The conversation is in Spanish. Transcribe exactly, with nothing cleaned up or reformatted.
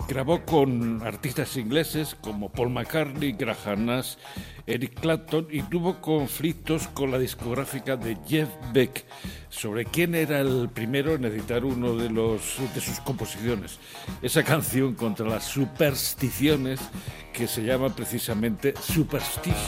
Grabó con artistas ingleses como Paul McCartney, Graham Nash, Eric Clapton y tuvo conflictos con la discográfica de Jeff Beck sobre quién era el primero en editar uno de, los, de sus composiciones. Esa canción contra las supersticiones que se llama precisamente Superstition.